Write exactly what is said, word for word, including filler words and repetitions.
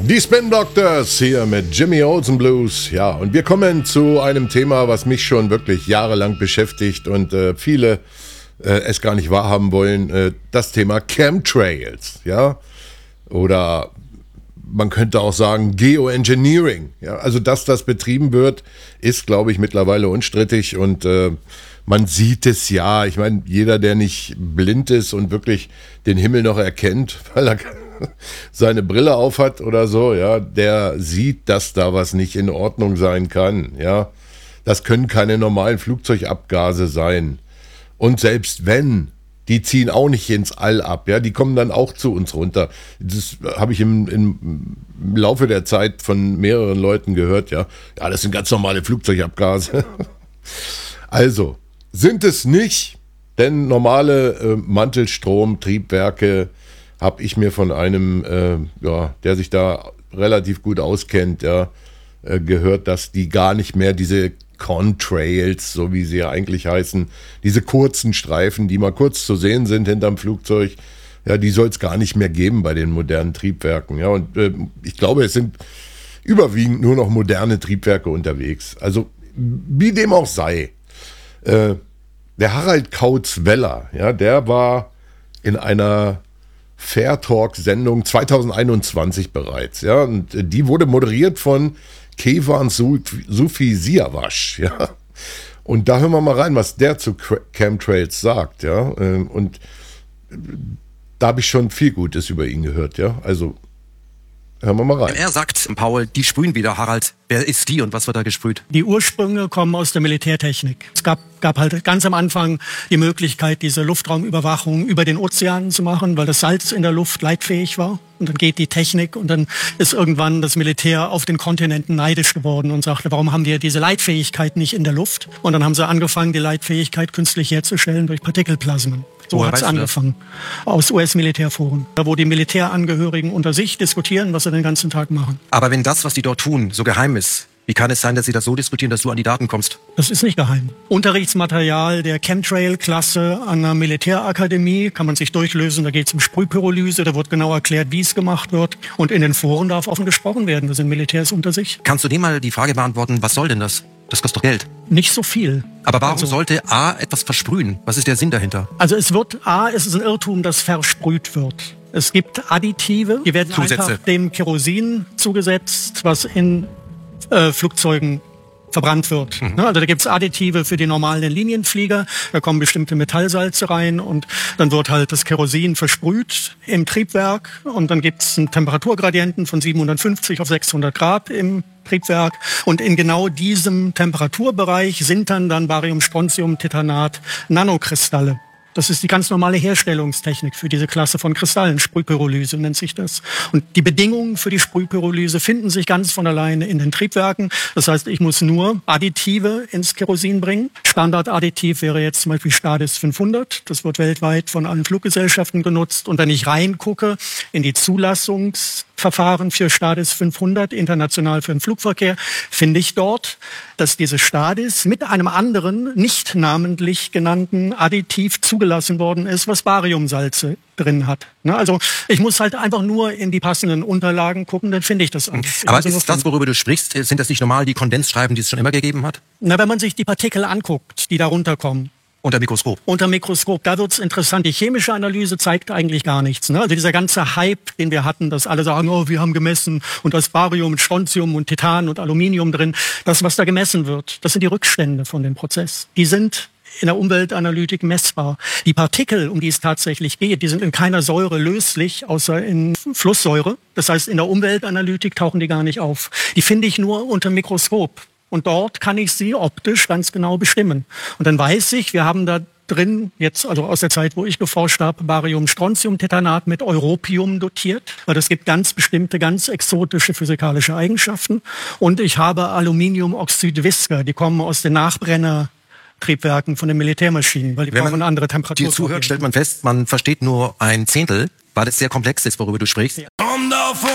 Die Spin Doctors hier mit Jimmy Olsen Blues. Ja, und wir kommen zu einem Thema, was mich schon wirklich jahrelang beschäftigt und äh, viele äh, es gar nicht wahrhaben wollen. Äh, das Thema Chemtrails, ja, oder man könnte auch sagen Geoengineering. Ja, also dass das betrieben wird, ist, glaube ich, mittlerweile unstrittig und äh, man sieht es ja. Ich meine, jeder, der nicht blind ist und wirklich den Himmel noch erkennt, weil er seine Brille aufhat oder so, ja, der sieht, dass da was nicht in Ordnung sein kann, ja. Das können keine normalen Flugzeugabgase sein. Und selbst wenn, die ziehen auch nicht ins All ab, ja, die kommen dann auch zu uns runter. Das habe ich im, im, im Laufe der Zeit von mehreren Leuten gehört, ja. Ja, das sind ganz normale Flugzeugabgase. Also, sind es nicht, denn normale äh, Mantelstrom-Triebwerke habe ich mir von einem, äh, ja, der sich da relativ gut auskennt, ja, äh, gehört, dass die gar nicht mehr diese Contrails, so wie sie ja eigentlich heißen, diese kurzen Streifen, die mal kurz zu sehen sind hinterm Flugzeug, ja, die soll es gar nicht mehr geben bei den modernen Triebwerken. Ja, und äh, ich glaube, es sind überwiegend nur noch moderne Triebwerke unterwegs. Also, wie dem auch sei. Äh, der Harald Kautz-Weller, ja, der war in einer Fair Talk-Sendung zwanzig einundzwanzig bereits, ja, und die wurde moderiert von Kevan Sufi Siavash, ja, und da hören wir mal rein, was der zu Chemtrails sagt, ja, und da habe ich schon viel Gutes über ihn gehört, ja, also hören wir mal rein. Er sagt, Paul, die sprühen wieder, Harald, wer ist die und was wird da gesprüht? Die Ursprünge kommen aus der Militärtechnik. Es gab, gab halt ganz am Anfang die Möglichkeit, diese Luftraumüberwachung über den Ozeanen zu machen, weil das Salz in der Luft leitfähig war. Und dann geht die Technik und dann ist irgendwann das Militär auf den Kontinenten neidisch geworden und sagte, warum haben wir diese Leitfähigkeit nicht in der Luft? Und dann haben sie angefangen, die Leitfähigkeit künstlich herzustellen durch Partikelplasmen. So hat es angefangen. Aus U S-Militärforen. Da wo die Militärangehörigen unter sich diskutieren, was sie den ganzen Tag machen. Aber wenn das, was die dort tun, so geheim ist, wie kann es sein, dass sie das so diskutieren, dass du an die Daten kommst? Das ist nicht geheim. Unterrichtsmaterial der Chemtrail-Klasse an der Militärakademie kann man sich durchlösen. Da geht es um Sprühpyrolyse, da wird genau erklärt, wie es gemacht wird. Und in den Foren darf offen gesprochen werden. Da sind Militärs unter sich. Kannst du dir mal die Frage beantworten, was soll denn das? Das kostet doch Geld. Nicht so viel. Aber warum also, sollte A etwas versprühen? Was ist der Sinn dahinter? Also es wird, A, es ist ein Irrtum, dass versprüht wird. Es gibt Additive, die werden Zusätze. einfach dem Kerosin zugesetzt, was in äh, Flugzeugen verbrannt wird. Mhm. Also da gibt's Additive für die normalen Linienflieger, da kommen bestimmte Metallsalze rein und dann wird halt das Kerosin versprüht im Triebwerk und dann gibt's einen Temperaturgradienten von siebenhundertfünfzig auf sechshundert Grad im Triebwerk und in genau diesem Temperaturbereich sind dann dann Barium, Strontium, Titanat, Nanokristalle. Das ist die ganz normale Herstellungstechnik für diese Klasse von Kristallen. Sprühpyrolyse nennt sich das. Und die Bedingungen für die Sprühpyrolyse finden sich ganz von alleine in den Triebwerken. Das heißt, ich muss nur Additive ins Kerosin bringen. Standardadditiv wäre jetzt zum Beispiel Stadis fünfhundert. Das wird weltweit von allen Fluggesellschaften genutzt. Und wenn ich reingucke in die Zulassungsverfahren für Stadis fünfhundert, international für den Flugverkehr, finde ich dort, dass diese Stadis mit einem anderen, nicht namentlich genannten Additiv zugelassen worden ist, was Bariumsalze drin hat. Also ich muss halt einfach nur in die passenden Unterlagen gucken, dann finde ich das alles. Aber ist das, worüber du sprichst, sind das nicht normal die Kondensschreiben, die es schon immer gegeben hat? Na, wenn man sich die Partikel anguckt, die da runterkommen. Unter Mikroskop? Unter Mikroskop, da wird's interessant. Die chemische Analyse zeigt eigentlich gar nichts. Ne? Also dieser ganze Hype, den wir hatten, dass alle sagen, oh, wir haben gemessen und da ist Barium, Strontium und Titan und Aluminium drin. Das, was da gemessen wird, das sind die Rückstände von dem Prozess. Die sind in der Umweltanalytik messbar. Die Partikel, um die es tatsächlich geht, die sind in keiner Säure löslich, außer in Flusssäure. Das heißt, in der Umweltanalytik tauchen die gar nicht auf. Die finde ich nur unter Mikroskop. Und dort kann ich sie optisch ganz genau bestimmen. Und dann weiß ich, wir haben da drin, jetzt also aus der Zeit, wo ich geforscht habe, Barium, Strontium, Titanat mit Europium dotiert. Weil das gibt ganz bestimmte, ganz exotische physikalische Eigenschaften. Und ich habe Aluminiumoxid-Visca, die kommen aus den Nachbrenner Triebwerken von den Militärmaschinen, weil die Wenn brauchen man eine andere Temperatur. Dir zuhört, stellt man fest, man versteht nur ein Zehntel, weil es sehr komplex ist, worüber du sprichst. Ja.